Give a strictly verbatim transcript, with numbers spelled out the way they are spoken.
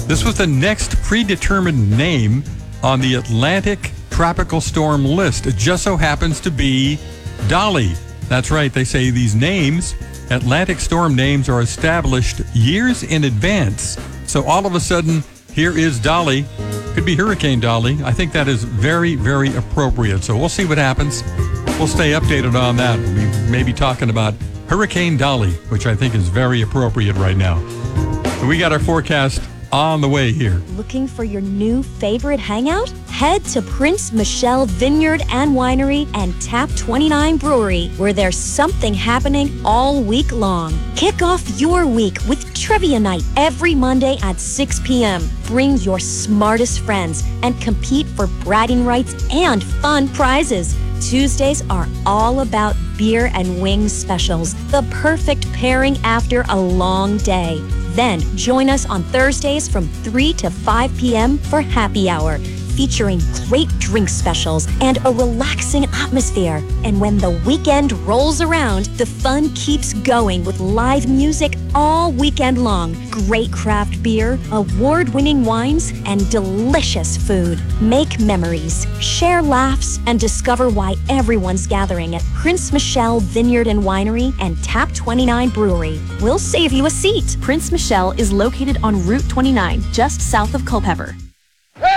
This was the next predetermined name on the Atlantic tropical storm list. It just so happens to be Dolly. That's right, they say these names, Atlantic storm names, are established years in advance. So all of a sudden, here is Dolly. Could be Hurricane Dolly. I think that is very, very appropriate. So we'll see what happens. We'll stay updated on that. We may be talking about Hurricane Dolly, which I think is very appropriate right now. And we got our forecast on the way here. Looking for your new favorite hangout? Head to Prince Michelle Vineyard and Winery and Tap twenty-nine Brewery, where there's something happening all week long. Kick off your week with Trivia Night every Monday at six p.m. Bring your smartest friends and compete for bragging rights and fun prizes. Tuesdays are all about beer and wings specials, the perfect pairing after a long day. Then join us on Thursdays from three to five p.m. for happy hour, featuring great drink specials and a relaxing atmosphere. And when the weekend rolls around, the fun keeps going with live music all weekend long, great craft beer, award-winning wines, and delicious food. Make memories, share laughs, and discover why everyone's gathering at Prince Michelle Vineyard and Winery and Tap twenty-nine Brewery. We'll save you a seat. Prince Michelle is located on Route twenty-nine, just south of Culpeper.